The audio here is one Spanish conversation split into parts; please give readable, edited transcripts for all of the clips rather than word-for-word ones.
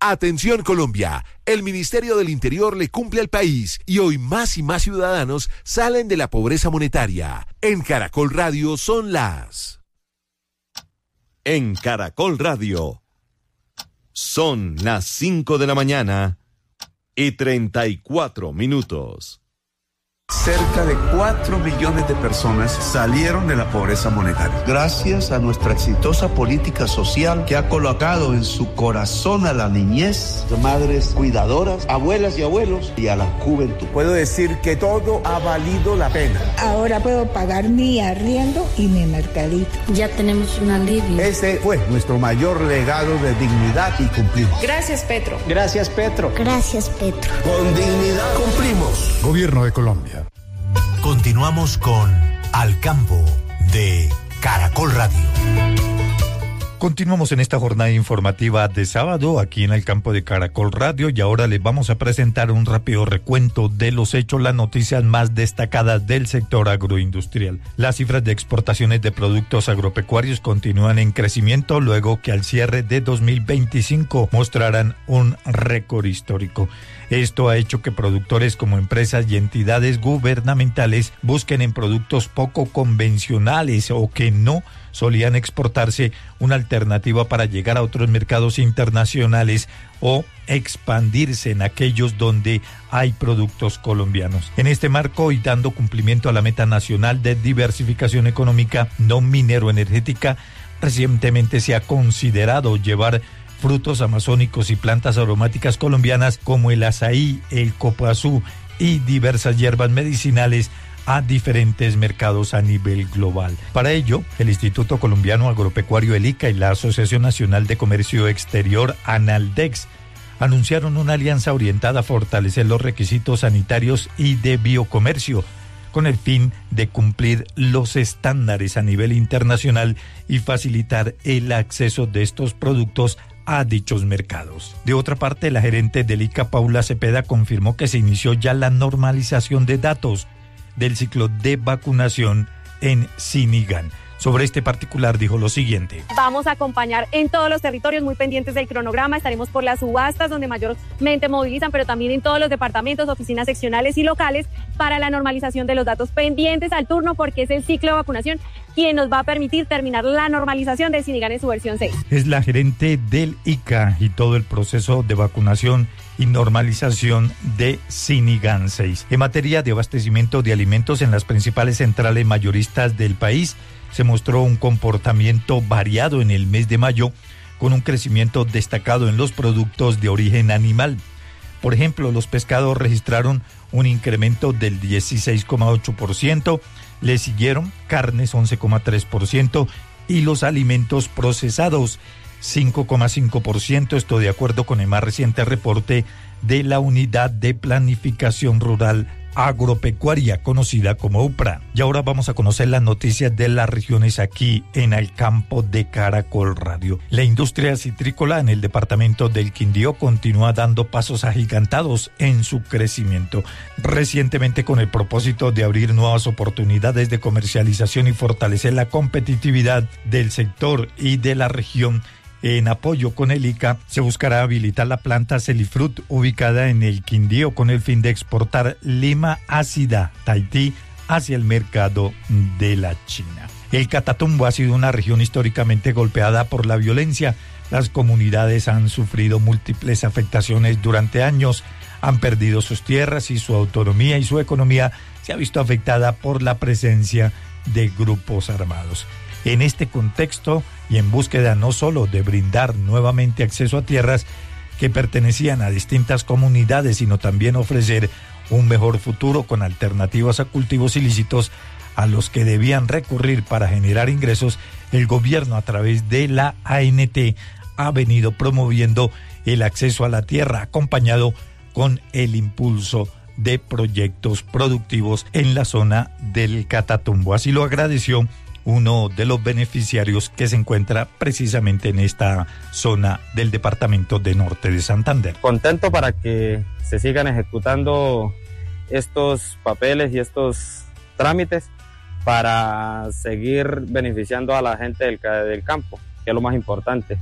Atención Colombia, el Ministerio del Interior le cumple al país y hoy más y más ciudadanos salen de la pobreza monetaria. En Caracol Radio son las... En Caracol Radio son las 5 de la mañana y 34 minutos. Cerca de 4 millones de personas salieron de la pobreza monetaria. Gracias a nuestra exitosa política social que ha colocado en su corazón a la niñez, madres cuidadoras, abuelas y abuelos y a la juventud. Puedo decir que todo ha valido la pena. Ahora puedo pagar mi arriendo y mi mercadito. Ya tenemos un alivio. Ese fue nuestro mayor legado de dignidad y cumplimos. Gracias, Petro. Gracias, Petro. Gracias, Petro. Con dignidad cumplimos. Gobierno de Colombia. Continuamos con Al Campo de Caracol Radio. Continuamos en esta jornada informativa de sábado aquí en el campo de Caracol Radio y ahora les vamos a presentar un rápido recuento de los hechos, las noticias más destacadas del sector agroindustrial. Las cifras de exportaciones de productos agropecuarios continúan en crecimiento luego que al cierre de 2025 mostrarán un récord histórico. Esto ha hecho que productores como empresas y entidades gubernamentales busquen en productos poco convencionales o que no solían exportarse una alternativa para llegar a otros mercados internacionales o expandirse en aquellos donde hay productos colombianos. En este marco y dando cumplimiento a la meta nacional de diversificación económica no minero-energética, recientemente se ha considerado llevar frutos amazónicos y plantas aromáticas colombianas como el azaí, el copazú y diversas hierbas medicinales a diferentes mercados a nivel global. Para ello, el Instituto Colombiano Agropecuario el ICA y la Asociación Nacional de Comercio Exterior ANALDEX anunciaron una alianza orientada a fortalecer los requisitos sanitarios y de biocomercio con el fin de cumplir los estándares a nivel internacional y facilitar el acceso de estos productos a dichos mercados. De otra parte, la gerente del ICA, Paula Cepeda, confirmó que se inició ya la normalización de datos del ciclo de vacunación en Sinigán. Sobre este particular dijo lo siguiente: vamos a acompañar en todos los territorios, muy pendientes del cronograma, estaremos por las subastas donde mayormente movilizan, pero también en todos los departamentos, oficinas seccionales y locales para la normalización de los datos, pendientes al turno porque es el ciclo de vacunación quien nos va a permitir terminar la normalización del Sinigán en su versión 6. Es la gerente del ICA y todo el proceso de vacunación y normalización de Sinigán 6. En materia de abastecimiento de alimentos en las principales centrales mayoristas del país, se mostró un comportamiento variado en el mes de mayo, con un crecimiento destacado en los productos de origen animal. Por ejemplo, los pescados registraron un incremento del 16,8%, le siguieron carnes 11,3% y los alimentos procesados 5,5%, esto de acuerdo con el más reciente reporte de la Unidad de Planificación Rural Agropecuaria, conocida como UPRA. Y ahora vamos a conocer las noticias de las regiones aquí en el campo de Caracol Radio. La industria citrícola en el departamento del Quindío continúa dando pasos agigantados en su crecimiento. Recientemente, con el propósito de abrir nuevas oportunidades de comercialización y fortalecer la competitividad del sector y de la región, en apoyo con el ICA, se buscará habilitar la planta Celifruit ubicada en el Quindío con el fin de exportar lima ácida Tahití hacia el mercado de la China. El Catatumbo ha sido una región históricamente golpeada por la violencia. Las comunidades han sufrido múltiples afectaciones durante años, han perdido sus tierras y su autonomía, y su economía se ha visto afectada por la presencia de grupos armados. En este contexto y en búsqueda no solo de brindar nuevamente acceso a tierras que pertenecían a distintas comunidades, sino también ofrecer un mejor futuro con alternativas a cultivos ilícitos a los que debían recurrir para generar ingresos, el gobierno a través de la ANT ha venido promoviendo el acceso a la tierra, acompañado con el impulso de proyectos productivos en la zona del Catatumbo. Así lo agradeció uno de los beneficiarios que se encuentra precisamente en esta zona del departamento de Norte de Santander. Contento para que se sigan ejecutando estos papeles y estos trámites para seguir beneficiando a la gente del campo, que es lo más importante.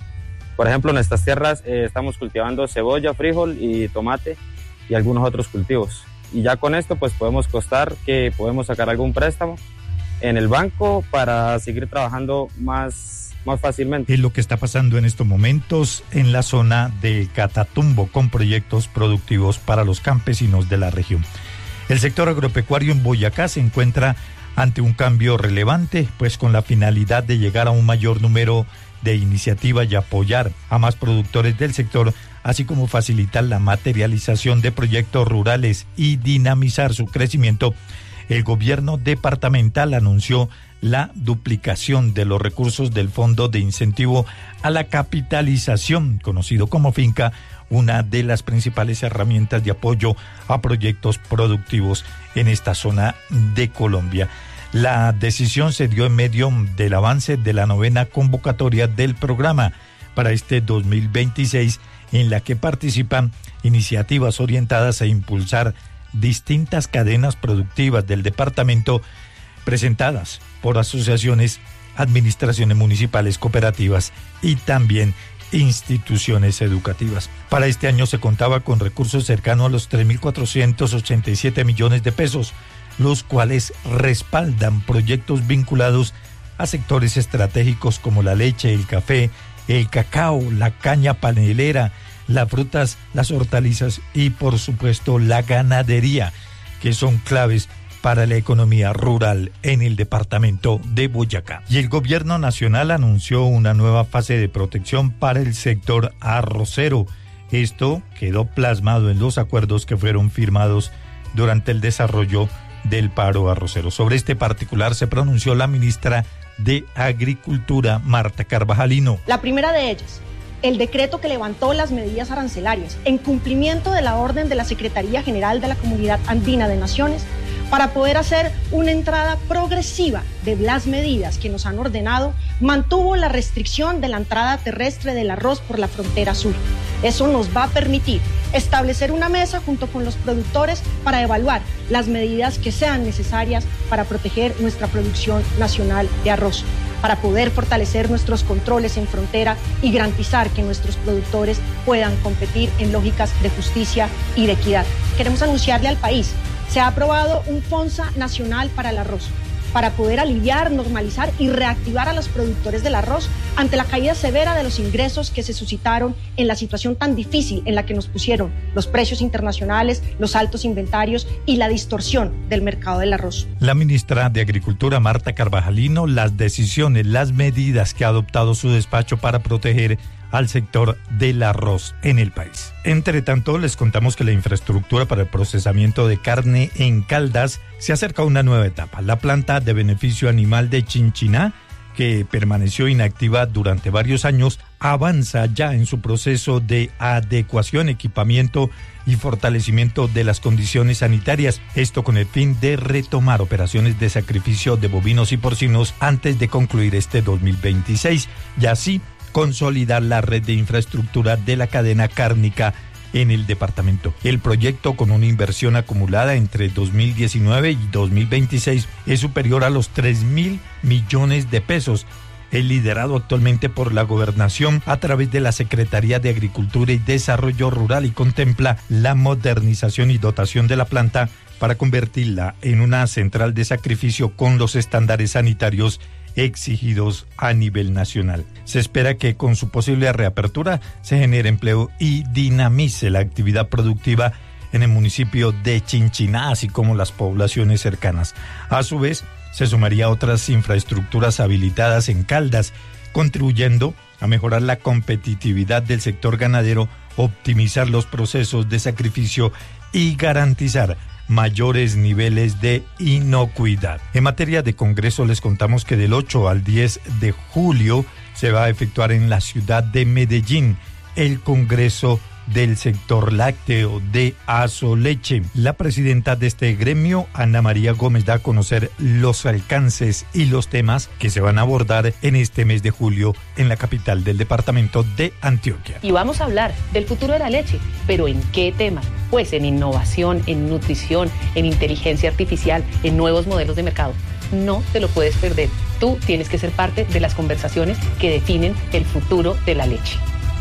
Por ejemplo, en estas tierras estamos cultivando cebolla, frijol y tomate y algunos otros cultivos. Y ya con esto pues podemos costar que podemos sacar algún préstamo en el banco para seguir trabajando más fácilmente. Es lo que está pasando en estos momentos en la zona de Catatumbo con proyectos productivos para los campesinos de la región. El sector agropecuario en Boyacá se encuentra ante un cambio relevante, pues con la finalidad de llegar a un mayor número de iniciativas y apoyar a más productores del sector, así como facilitar la materialización de proyectos rurales y dinamizar su crecimiento. El gobierno departamental anunció la duplicación de los recursos del Fondo de Incentivo a la Capitalización, conocido como Finca, una de las principales herramientas de apoyo a proyectos productivos en esta zona de Colombia. La decisión se dio en medio del avance de la 9ª convocatoria del programa para este 2026, en la que participan iniciativas orientadas a impulsar distintas cadenas productivas del departamento presentadas por asociaciones, administraciones municipales, cooperativas y también instituciones educativas. Para este año se contaba con recursos cercanos a los 3.487 millones de pesos, los cuales respaldan proyectos vinculados a sectores estratégicos como la leche, el café, el cacao, la caña panelera, las frutas, las hortalizas y por supuesto la ganadería, que son claves para la economía rural en el departamento de Boyacá. Y el gobierno nacional anunció una nueva fase de protección para el sector arrocero. Esto quedó plasmado en los acuerdos que fueron firmados durante el desarrollo del paro arrocero. Sobre este particular se pronunció la ministra de Agricultura, Marta Carvajalino. La primera de ellas, el decreto que levantó las medidas arancelarias en cumplimiento de la orden de la Secretaría General de la Comunidad Andina de Naciones para poder hacer una entrada progresiva de las medidas que nos han ordenado, mantuvo la restricción de la entrada terrestre del arroz por la frontera sur. Eso nos va a permitir establecer una mesa junto con los productores para evaluar las medidas que sean necesarias para proteger nuestra producción nacional de arroz, para poder fortalecer nuestros controles en frontera y garantizar que nuestros productores puedan competir en lógicas de justicia y de equidad. Queremos anunciarle al país, se ha aprobado un FONSA nacional para el arroz, para poder aliviar, normalizar y reactivar a los productores del arroz ante la caída severa de los ingresos que se suscitaron en la situación tan difícil en la que nos pusieron los precios internacionales, los altos inventarios y la distorsión del mercado del arroz. La ministra de Agricultura, Marta Carvajalino, las decisiones, las medidas que ha adoptado su despacho para proteger al sector del arroz en el país. Entre tanto, les contamos que la infraestructura para el procesamiento de carne en Caldas se acerca a una nueva etapa. La planta de beneficio animal de Chinchiná, que permaneció inactiva durante varios años, avanza ya en su proceso de adecuación, equipamiento y fortalecimiento de las condiciones sanitarias. Esto con el fin de retomar operaciones de sacrificio de bovinos y porcinos antes de concluir este 2026 y así consolidar la red de infraestructura de la cadena cárnica en el departamento. El proyecto, con una inversión acumulada entre 2019 y 2026, es superior a los 3.000 millones de pesos. Es liderado actualmente por la Gobernación a través de la Secretaría de Agricultura y Desarrollo Rural y contempla la modernización y dotación de la planta para convertirla en una central de sacrificio con los estándares sanitarios exigidos a nivel nacional. Se espera que con su posible reapertura se genere empleo y dinamice la actividad productiva en el municipio de Chinchiná, así como las poblaciones cercanas. A su vez, se sumaría a otras infraestructuras habilitadas en Caldas, contribuyendo a mejorar la competitividad del sector ganadero, optimizar los procesos de sacrificio y garantizar mayores niveles de inocuidad. En materia de congreso les contamos que del 8 al 10 de julio se va a efectuar en la ciudad de Medellín el Congreso del sector lácteo de Asoleche. La presidenta de este gremio, Ana María Gómez, da a conocer los alcances y los temas que se van a abordar en este mes de julio en la capital del departamento de Antioquia. Y vamos a hablar del futuro de la leche, pero ¿en qué temas? Pues en innovación, en nutrición, en inteligencia artificial, en nuevos modelos de mercado. No te lo puedes perder. Tú tienes que ser parte de las conversaciones que definen el futuro de la leche.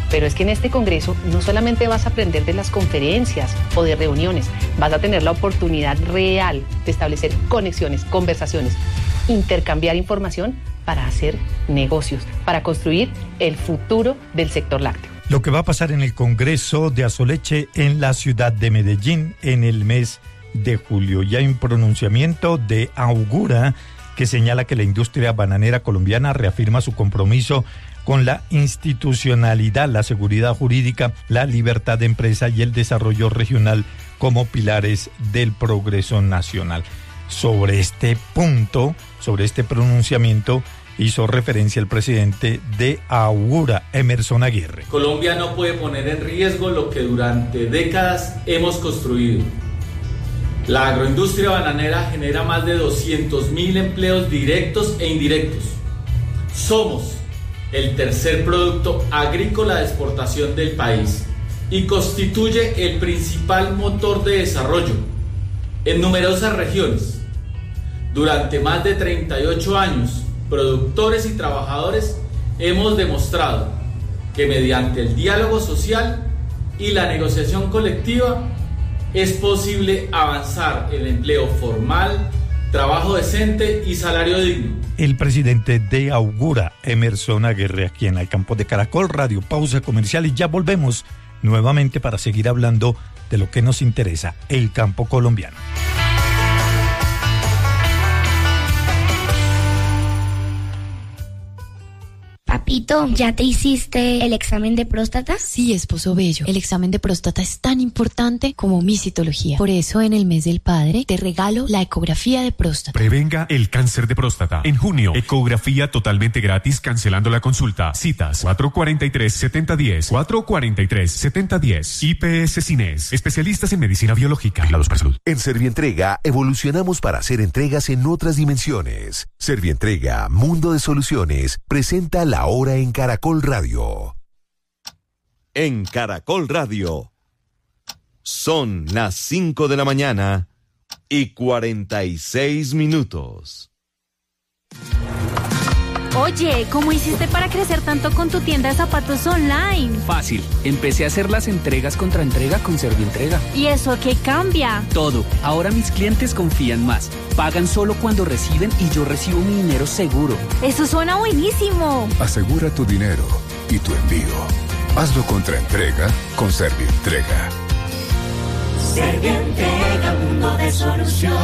Pero es que en este congreso no solamente vas a aprender de las conferencias o de reuniones, vas a tener la oportunidad real de establecer conexiones, conversaciones, intercambiar información para hacer negocios, para construir el futuro del sector lácteo. Lo que va a pasar en el Congreso de Azoleche en la ciudad de Medellín en el mes de julio. Ya hay un pronunciamiento de Augura que señala que la industria bananera colombiana reafirma su compromiso con la institucionalidad, la seguridad jurídica, la libertad de empresa y el desarrollo regional como pilares del progreso nacional. Sobre este punto, sobre este pronunciamiento, hizo referencia el presidente de Augura, Emerson Aguirre. Colombia no puede poner en riesgo lo que durante décadas hemos construido. La agroindustria bananera genera más de 200.000 empleos directos e indirectos. Somos el tercer producto agrícola de exportación del país y constituye el principal motor de desarrollo en numerosas regiones. Durante más de 38 años, productores y trabajadores hemos demostrado que mediante el diálogo social y la negociación colectiva es posible avanzar el empleo formal, trabajo decente y salario digno. El presidente de Augura, Emerson Aguirre, aquí en el campo de Caracol Radio. Pausa comercial y ya volvemos nuevamente para seguir hablando de lo que nos interesa, el campo colombiano. Papito, ¿ya te hiciste el examen de próstata? Sí, esposo bello. El examen de próstata es tan importante como mi citología. Por eso, en el mes del padre, te regalo la ecografía de próstata. Prevenga el cáncer de próstata. En junio, ecografía totalmente gratis, cancelando la consulta. Citas 443-7010, 443-7010. IPS Cines, especialistas en medicina biológica. Vigilados para salud. En Servientrega evolucionamos para hacer entregas en otras dimensiones. Servientrega, Mundo de Soluciones, presenta La Hora en Caracol Radio. En Caracol Radio son las 5 de la mañana y 46 minutos. Oye, ¿cómo hiciste para crecer tanto con tu tienda de zapatos online? Fácil, empecé a hacer las entregas contra entrega con Servientrega. ¿Y eso qué cambia? Todo, ahora mis clientes confían más. Pagan solo cuando reciben y yo recibo mi dinero seguro. ¡Eso suena buenísimo! Asegura tu dinero y tu envío. Hazlo contra entrega con Servientrega. Servientrega, mundo de soluciones.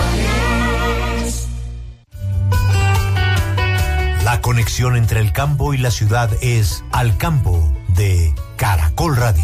La conexión entre el campo y la ciudad es Al Campo de Caracol Radio.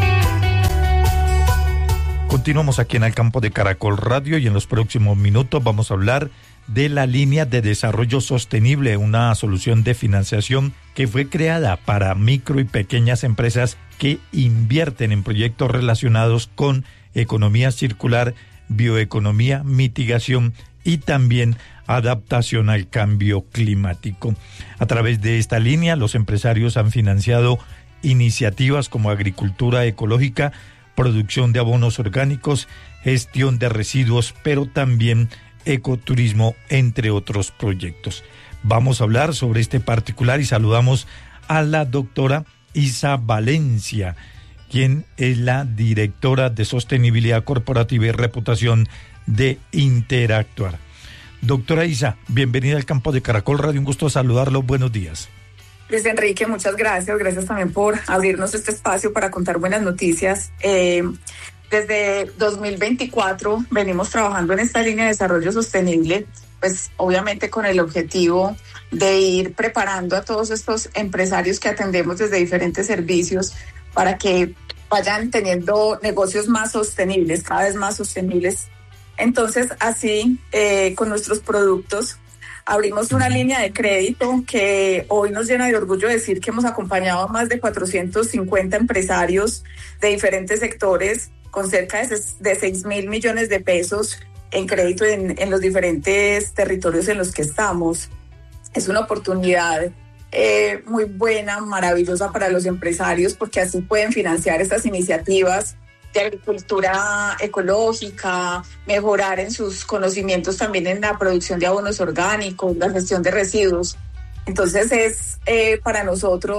Continuamos aquí en el campo de Caracol Radio y en los próximos minutos vamos a hablar de la línea de desarrollo sostenible, una solución de financiación que fue creada para micro y pequeñas empresas que invierten en proyectos relacionados con economía circular, bioeconomía, mitigación y también adaptación al cambio climático. A través de esta línea, los empresarios han financiado iniciativas como agricultura ecológica, producción de abonos orgánicos, gestión de residuos, pero también ecoturismo, entre otros proyectos. Vamos a hablar sobre este particular y saludamos a la doctora Isa Valencia, quien es la directora de Sostenibilidad Corporativa y Reputación de Interactuar. Doctora Isa, bienvenida al campo de Caracol Radio, un gusto saludarlo, buenos días. Luis Enrique, muchas gracias también por abrirnos este espacio para contar buenas noticias. Desde 2024 venimos trabajando en esta línea de desarrollo sostenible, pues obviamente con el objetivo de ir preparando a todos estos empresarios que atendemos desde diferentes servicios para que vayan teniendo negocios más sostenibles, cada vez más sostenibles. Entonces, así, con nuestros productos, abrimos una línea de crédito que hoy nos llena de orgullo decir que hemos acompañado a más de 450 empresarios de diferentes sectores con cerca de 6.000 millones de pesos en crédito en los diferentes territorios en los que estamos. Es una oportunidad muy buena, maravillosa para los empresarios porque así pueden financiar estas iniciativas de agricultura ecológica, mejorar en sus conocimientos también en la producción de abonos orgánicos, la gestión de residuos. Entonces es para nosotros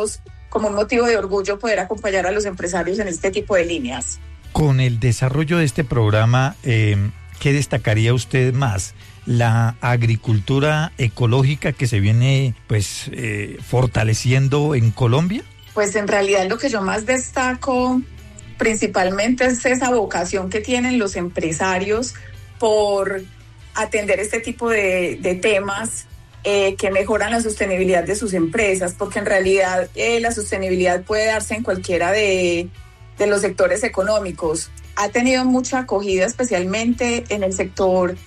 como un motivo de orgullo poder acompañar a los empresarios en este tipo de líneas. Con el desarrollo de este programa, ¿qué destacaría usted más? ¿La agricultura ecológica que se viene pues fortaleciendo en Colombia? Pues en realidad lo que yo más destaco principalmente es esa vocación que tienen los empresarios por atender este tipo de temas que mejoran la sostenibilidad de sus empresas, porque en realidad la sostenibilidad puede darse en cualquiera de los sectores económicos. Ha tenido mucha acogida especialmente en el sector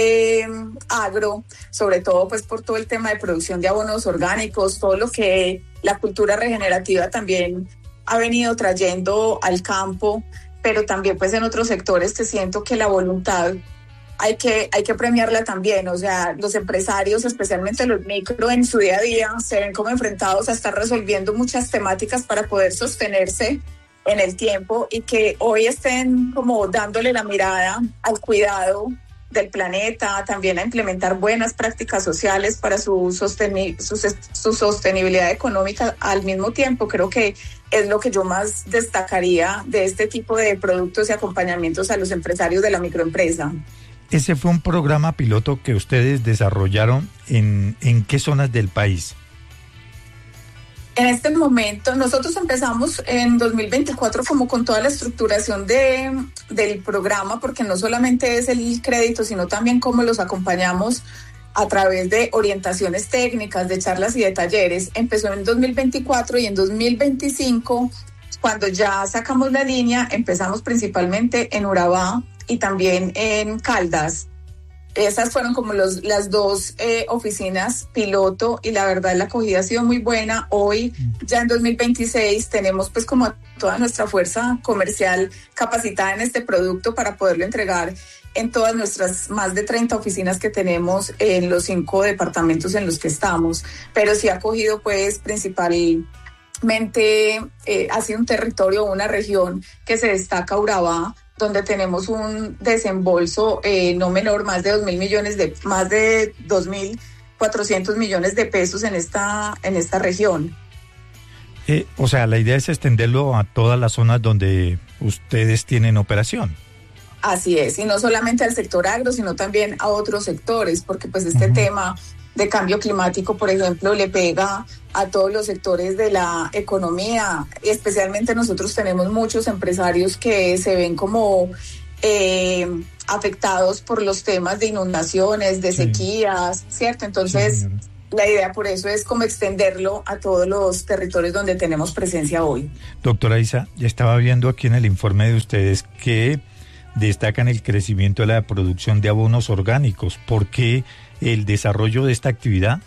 agro, sobre todo pues por todo el tema de producción de abonos orgánicos, todo lo que la cultura regenerativa también ha venido trayendo al campo, pero también pues en otros sectores que siento que la voluntad hay que premiarla también. O sea, los empresarios, especialmente los micro, en su día a día se ven como enfrentados a estar resolviendo muchas temáticas para poder sostenerse en el tiempo, y que hoy estén como dándole la mirada al cuidado del planeta, también a implementar buenas prácticas sociales para su sostenibilidad económica al mismo tiempo. Creo que es lo que yo más destacaría de este tipo de productos y acompañamientos a los empresarios de la microempresa. Ese fue un programa piloto que ustedes desarrollaron ¿en qué zonas del país? En este momento, nosotros empezamos en 2024 como con toda la estructuración del programa, porque no solamente es el crédito, sino también cómo los acompañamos a través de orientaciones técnicas, de charlas y de talleres. Empezó en 2024 y en 2025, cuando ya sacamos la línea, empezamos principalmente en Urabá y también en Caldas. Esas fueron como las dos oficinas piloto, y la verdad la acogida ha sido muy buena. Hoy, ya en 2026, tenemos pues como toda nuestra fuerza comercial capacitada en este producto para poderlo entregar en todas nuestras más de 30 oficinas que tenemos en los 5 departamentos en los que estamos. Pero sí ha acogido pues principalmente, ha sido un territorio, una región que se destaca, Urabá, donde tenemos un desembolso no menor, más de 2.400 millones de pesos en esta región. O sea, la idea es extenderlo a todas las zonas donde ustedes tienen operación. Así es, y no solamente al sector agro, sino también a otros sectores, porque pues este tema de cambio climático, por ejemplo, le pega a todos los sectores de la economía, y especialmente nosotros tenemos muchos empresarios que se ven como afectados por los temas de inundaciones, de sequías, ¿cierto? Entonces, la idea por eso es como extenderlo a todos los territorios donde tenemos presencia hoy. Doctora Isa, ya estaba viendo aquí en el informe de ustedes que destacan el crecimiento de la producción de abonos orgánicos. ¿Por qué el desarrollo de esta actividad?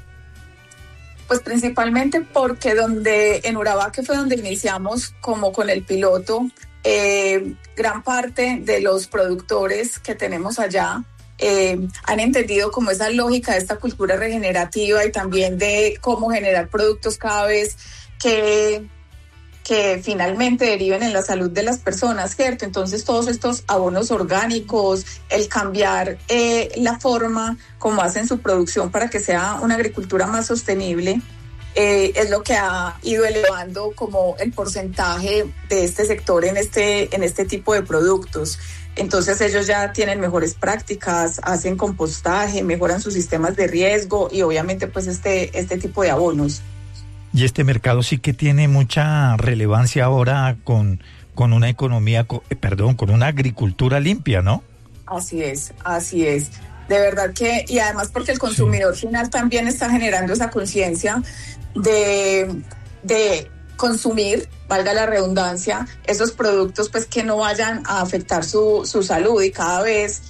Pues principalmente porque en Urabá, que fue donde iniciamos como con el piloto, gran parte de los productores que tenemos allá han entendido como esa lógica de esta cultura regenerativa y también de cómo generar productos cada vez que finalmente deriven en la salud de las personas, ¿cierto? Entonces todos estos abonos orgánicos, el cambiar la forma como hacen su producción para que sea una agricultura más sostenible, es lo que ha ido elevando como el porcentaje de este sector en este tipo de productos. Entonces ellos ya tienen mejores prácticas, hacen compostaje, mejoran sus sistemas de riesgo y obviamente pues este tipo de abonos. Y este mercado sí que tiene mucha relevancia ahora con una economía, con una agricultura limpia, ¿no? Así es. De verdad que, y además porque el consumidor final también está generando esa conciencia de consumir, valga la redundancia, esos productos pues que no vayan a afectar su salud, y cada vez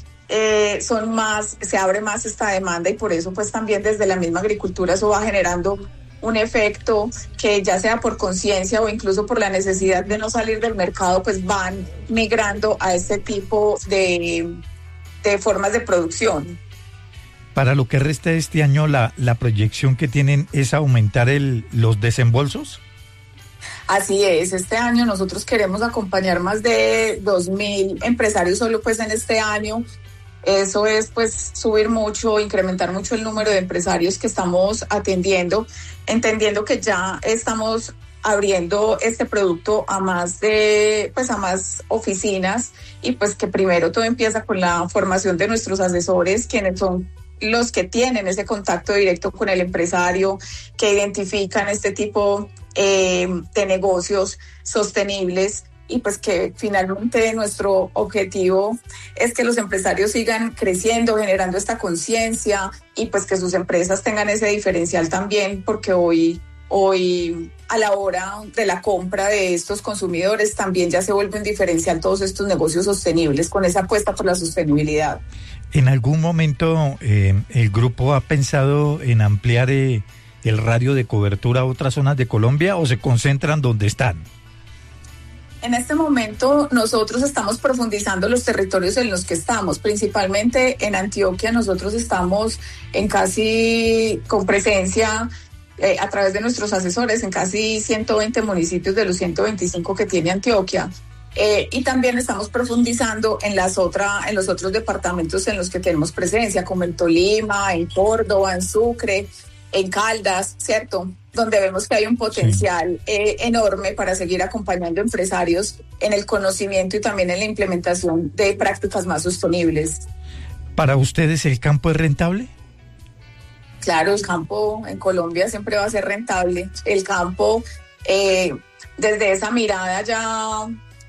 se abre más esta demanda, y por eso pues también desde la misma agricultura eso va generando un efecto que, ya sea por conciencia o incluso por la necesidad de no salir del mercado, pues van migrando a este tipo de formas de producción. Para lo que resta de este año, la proyección que tienen es aumentar los desembolsos. Así es, este año nosotros queremos acompañar más de 2.000 empresarios solo pues en este año. Eso es pues subir mucho, incrementar mucho el número de empresarios que estamos atendiendo, entendiendo que ya estamos abriendo este producto a más oficinas, y pues que primero todo empieza con la formación de nuestros asesores, quienes son los que tienen ese contacto directo con el empresario, que identifican este tipo de negocios sostenibles, y pues que finalmente nuestro objetivo es que los empresarios sigan creciendo, generando esta conciencia, y pues que sus empresas tengan ese diferencial también, porque hoy a la hora de la compra de estos consumidores también ya se vuelve un diferencial todos estos negocios sostenibles con esa apuesta por la sostenibilidad. ¿En algún momento el grupo ha pensado en ampliar el radio de cobertura a otras zonas de Colombia, o se concentran donde están? En este momento nosotros estamos profundizando los territorios en los que estamos, principalmente en Antioquia. Nosotros estamos con presencia a través de nuestros asesores en casi 120 municipios de los 125 que tiene Antioquia. Y también estamos profundizando en los otros departamentos en los que tenemos presencia, como en Tolima, en Córdoba, en Sucre, en Caldas, ¿cierto? Donde vemos que hay un potencial enorme para seguir acompañando empresarios en el conocimiento y también en la implementación de prácticas más sostenibles. ¿Para ustedes el campo es rentable? Claro, el campo en Colombia siempre va a ser rentable. El campo, desde esa mirada ya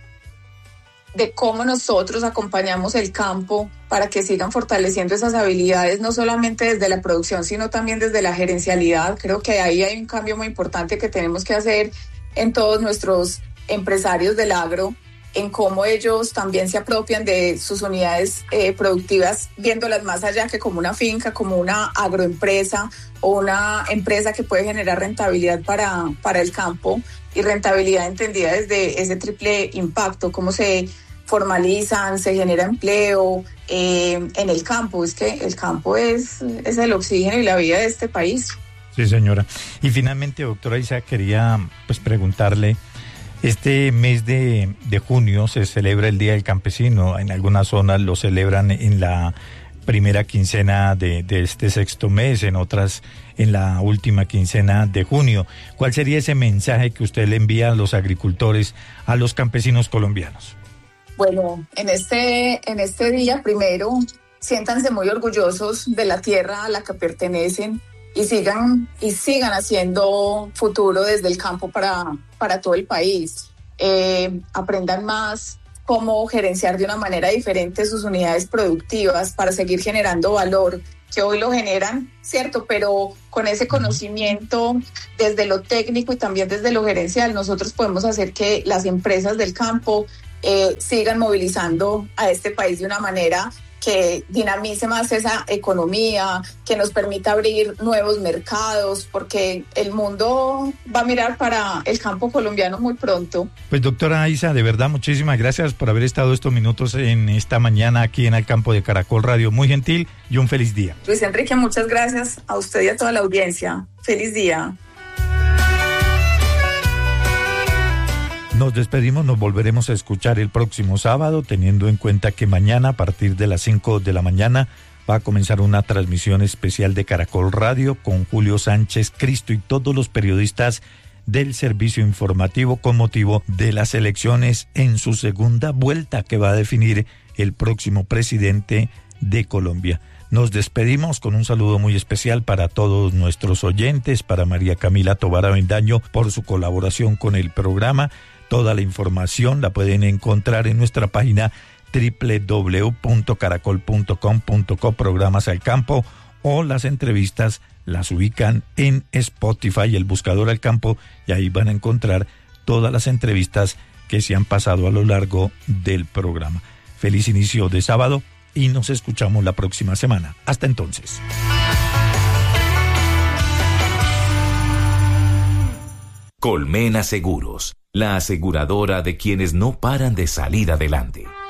de cómo nosotros acompañamos el campo para que sigan fortaleciendo esas habilidades, no solamente desde la producción, sino también desde la gerencialidad. Creo que ahí hay un cambio muy importante que tenemos que hacer en todos nuestros empresarios del agro, en cómo ellos también se apropian de sus unidades productivas, viéndolas más allá que como una finca, como una agroempresa o una empresa que puede generar rentabilidad para el campo, y rentabilidad entendida desde ese triple impacto, cómo se formalizan, se genera empleo en el campo. Es que el campo es el oxígeno y la vida de este país. Sí, señora. Y finalmente, doctora Isa, quería preguntarle, este mes de junio se celebra el Día del Campesino. En algunas zonas lo celebran en la primera quincena de este sexto mes, en otras en la última quincena de junio. ¿Cuál sería ese mensaje que usted le envía a los agricultores, a los campesinos colombianos? Bueno, en este día, primero, siéntanse muy orgullosos de la tierra a la que pertenecen, y sigan haciendo futuro desde el campo para todo el país. Aprendan más cómo gerenciar de una manera diferente sus unidades productivas para seguir generando valor, que hoy lo generan, ¿cierto? Pero con ese conocimiento desde lo técnico y también desde lo gerencial, nosotros podemos hacer que las empresas del campo sigan movilizando a este país de una manera que dinamice más esa economía, que nos permita abrir nuevos mercados, porque el mundo va a mirar para el campo colombiano muy pronto. Pues doctora Isa, de verdad, muchísimas gracias por haber estado estos minutos en esta mañana aquí en el campo de Caracol Radio. Muy gentil y un feliz día. Luis Enrique, muchas gracias a usted y a toda la audiencia. Feliz día. Nos despedimos, nos volveremos a escuchar el próximo sábado, teniendo en cuenta que mañana a partir de las 5 de la mañana va a comenzar una transmisión especial de Caracol Radio con Julio Sánchez Cristo y todos los periodistas del servicio informativo con motivo de las elecciones en su segunda vuelta que va a definir el próximo presidente de Colombia. Nos despedimos con un saludo muy especial para todos nuestros oyentes, para María Camila Tobar Avendaño por su colaboración con el programa. Toda la información la pueden encontrar en nuestra página www.caracol.com.co programas al campo, o las entrevistas las ubican en Spotify, el buscador al campo, y ahí van a encontrar todas las entrevistas que se han pasado a lo largo del programa. Feliz inicio de sábado y nos escuchamos la próxima semana. Hasta entonces. Colmena Seguros, la aseguradora de quienes no paran de salir adelante.